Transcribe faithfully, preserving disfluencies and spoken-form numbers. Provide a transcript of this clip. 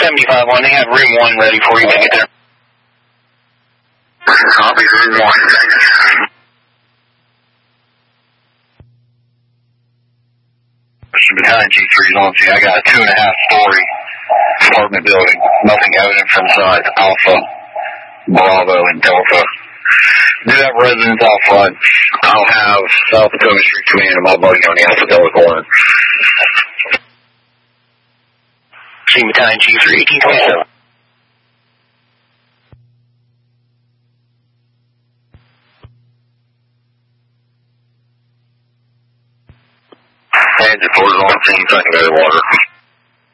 seventy-five one, they have room one ready for you to get there. Copy, room one, thanks. Behind G three's on scene. I got a two and a half story apartment building. Nothing evident from side. Alpha, Bravo, and Delta. Do have residents out front. I'll have South Potomac Street Command and my buddy on the Alpha Delta corner. Team Battalion G three, eighteen twenty-seven. Transit forward on scene, secondary water.